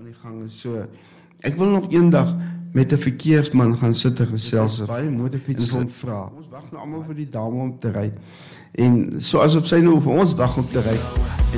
die gang. So, ek wil nog eendag met 'n verkeersman gaan sit en gesels. Baie motorfiets en hom vra. Ons wag nou almal vir die dame om te ry. En so asof sy nou vir ons wag om te ry.